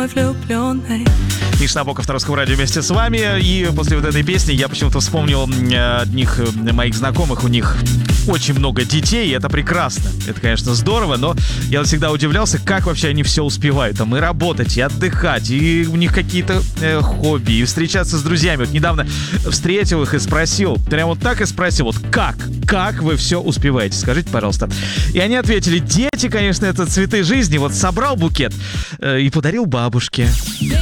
влюбленной. Миша Набоков на Русском радио вместе с вами. И после вот этой песни я почему-то вспомнил одних моих знакомых. У них очень много детей, и это прекрасно. Это, конечно, здорово, но я всегда удивлялся, как вообще они все успевают. Там и работать, и отдыхать, и у них какие-то хобби, и встречаться с друзьями. Вот недавно встретил их и спросил, прям вот так и спросил, вот как вы все успеваете? Скажите, пожалуйста. И они ответили, дети, конечно, это цветы жизни. Вот собрал букет и подарил бабушке.